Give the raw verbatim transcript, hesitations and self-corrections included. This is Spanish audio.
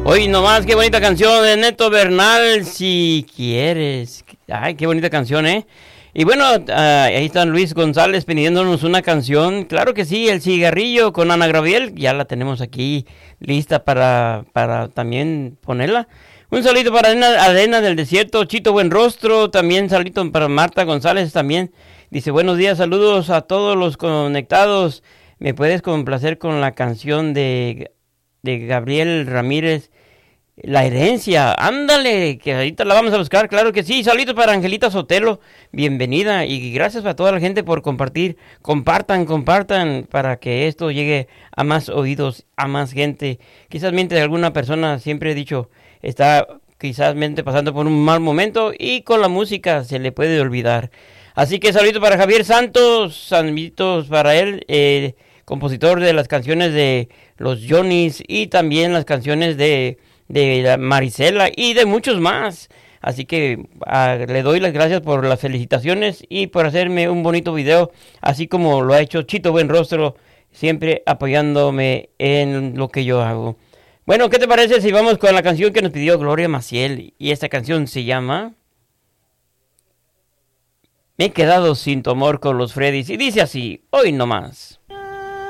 Hoy nomás, qué bonita canción de Neto Bernal, si quieres. Ay, qué bonita canción, ¿eh? Y bueno, uh, ahí está Luis González pidiéndonos una canción. Claro que sí, El Cigarrillo con Ana Gabriel. Ya la tenemos aquí lista para, para también ponerla. Un saludito para Arena, Arena del Desierto, Chito Buenrostro. También saludito para Marta González también. Dice, buenos días, saludos a todos los conectados. ¿Me puedes complacer con la canción de, de Gabriel Ramírez? La herencia, ándale, que ahorita la vamos a buscar, claro que sí. Saludos para Angelita Sotelo, bienvenida y gracias a toda la gente por compartir. Compartan, compartan para que esto llegue a más oídos, a más gente. Quizás mente de alguna persona, siempre he dicho, está quizás mente pasando por un mal momento y con la música se le puede olvidar. Así que saludos para Javier Santos, saludos para él, eh, compositor de las canciones de los Johnny's y también las canciones de... de la Marisela y de muchos más. Así que uh, le doy las gracias por las felicitaciones y por hacerme un bonito video, así como lo ha hecho Chito Buenrostro, siempre apoyándome en lo que yo hago. Bueno, ¿qué te parece si vamos con la canción que nos pidió Gloria Maciel? Y esta canción se llama Me he quedado sin tu amor con los Freddys y dice así, hoy nomás.